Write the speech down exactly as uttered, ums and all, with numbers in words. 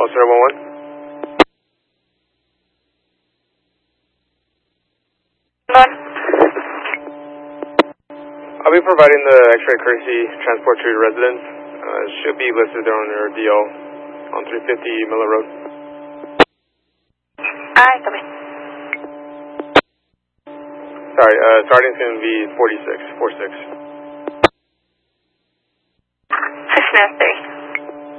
Call zero one one. I'll be providing the X-ray courtesy transport to your residence. Uh, should be listed there on your D O on three fifty Miller Road. Alright, copy. Sorry, uh, starting's going to be forty-six, forty-six. Fifteen oh three.